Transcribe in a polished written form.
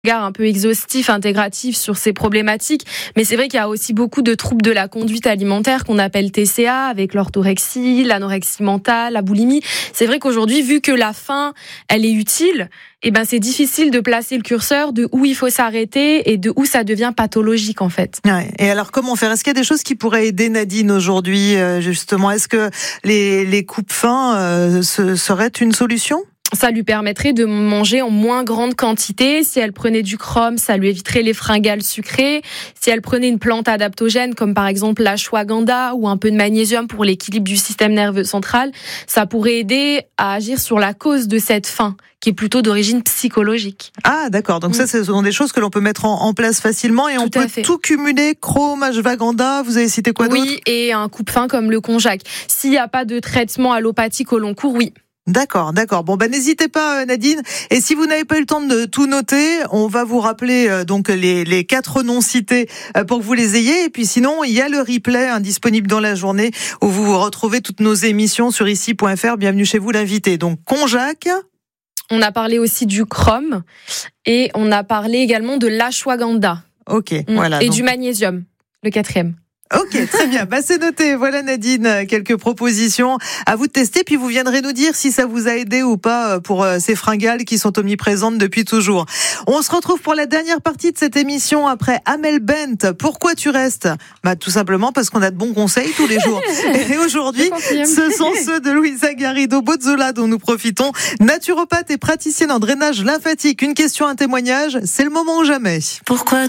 regard un peu exhaustif, intégratif sur ces problématiques. Mais c'est vrai qu'il y a aussi beaucoup de troubles de la conduite alimentaire qu'on appelle TCA, avec l'orthorexie, l'anorexie mentale, la boulimie. C'est vrai qu'aujourd'hui, vu que la faim, elle est utile, c'est difficile de placer le curseur de où il faut s'arrêter et de où ça devient pathologique, en fait. Ouais. Et alors, comment faire ? Est-ce qu'il y a des choses qui pourraient aider Nadine aujourd'hui, justement ? Est-ce que les coupes-faim seraient une solution ? Ça lui permettrait de manger en moins grande quantité. Si elle prenait du chrome, ça lui éviterait les fringales sucrées. Si elle prenait une plante adaptogène, comme par exemple l'ashwagandha ou un peu de magnésium pour l'équilibre du système nerveux central, ça pourrait aider à agir sur la cause de cette faim, qui est plutôt d'origine psychologique. Ah, d'accord. Donc ça, ce sont des choses que l'on peut mettre en place facilement et on peut tout cumuler. Chrome, ashwagandha, vous avez cité quoi d'autre ? Oui, et un coupe-faim comme le konjac. S'il n'y a pas de traitement allopathique au long cours, oui. D'accord. Bon, n'hésitez pas, Nadine. Et si vous n'avez pas eu le temps de tout noter, on va vous rappeler donc les 4 noms cités pour que vous les ayez. Et puis sinon, il y a le replay disponible dans la journée où vous retrouvez toutes nos émissions sur ici.fr. Bienvenue chez vous, l'invité. Donc, konjac. On a parlé aussi du chrome et on a parlé également de l'ashwagandha. Ok, voilà. Et du magnésium, le 4e. Ok, très bien. C'est noté. Voilà, Nadine, quelques propositions à vous de tester. Puis vous viendrez nous dire si ça vous a aidé ou pas pour ces fringales qui sont omniprésentes depuis toujours. On se retrouve pour la dernière partie de cette émission après Amel Bent. Pourquoi tu restes ? Tout simplement parce qu'on a de bons conseils tous les jours. Et aujourd'hui, ce sont ceux de Louisa Garrido-Bozzola dont nous profitons. Naturopathe et praticienne en drainage lymphatique. Une question, un témoignage. C'est le moment ou jamais. Pourquoi